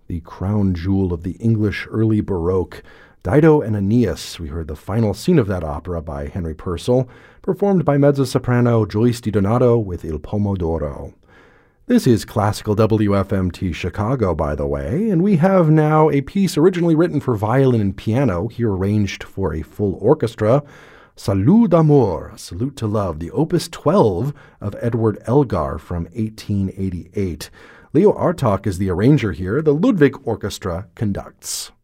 the crown jewel of the English early Baroque. Dido and Aeneas. We heard the final scene of that opera by Henry Purcell, performed by mezzo-soprano Joyce DiDonato with Il Pomodoro. This is Classical WFMT Chicago, by the way, and we have now a piece originally written for violin and piano, here arranged for a full orchestra, Salut d'amour, Salute to Love, the Opus 12 of Edward Elgar from 1888. Leo Artak is the arranger here. The Ludwig Orchestra conducts.